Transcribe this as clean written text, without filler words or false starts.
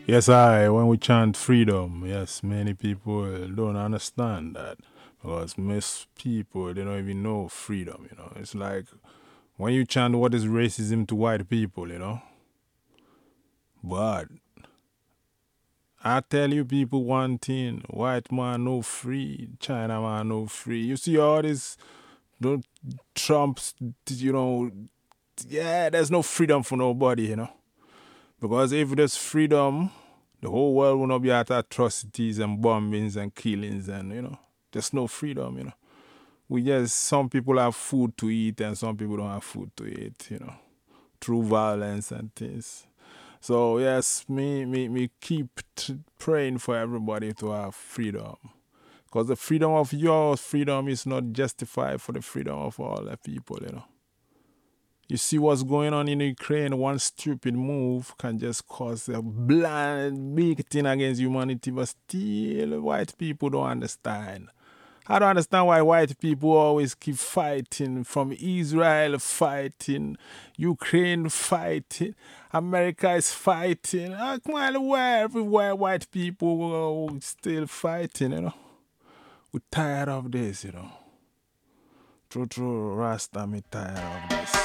Yes, when we chant freedom, yes, many people don't understand that because most people, they don't even know freedom. It's like when you chant what is racism to white people. But I tell you people one thing, white man no free, China man no free. You see all this, don't Trump's, you know, yeah, there's no freedom for nobody. Because if there's freedom, the whole world will not be at atrocities and bombings and killings and there's no freedom. We just, some people have food to eat and some people don't have food to eat, through violence and things. So yes, me keep praying for everybody to have freedom. Because the freedom of your freedom is not justified for the freedom of all the people. You see what's going on in Ukraine, one stupid move can just cause a blind big thing against humanity, but still white people don't understand. I don't understand why white people always keep fighting, from Israel fighting, Ukraine fighting, America is fighting. Come on, where everywhere white people still fighting. We're tired of this. True, Rasta, me tired of this.